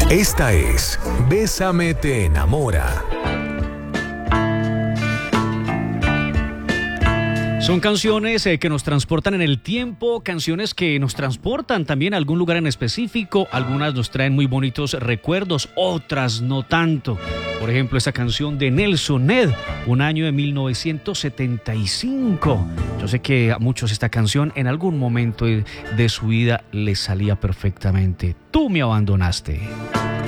Esta es Bésame te enamora. Son canciones que nos transportan en el tiempo, canciones que nos transportan también a algún lugar en específico. Algunas nos traen muy bonitos recuerdos, otras no tanto. Por ejemplo, esa canción de Nelson Ned, un año de 1975. Yo sé que a muchos esta canción en algún momento de su vida les salía perfectamente. Tú me abandonaste.